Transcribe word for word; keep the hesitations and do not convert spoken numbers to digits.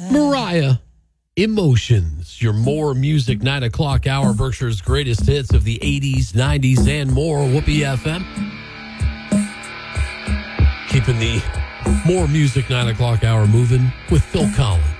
Mariah, Emotions, your More Music nine o'clock hour, Berkshire's greatest hits of the eighties, nineties, and more. Whoopee F M. Keeping the More Music nine o'clock hour moving with Phil Collins.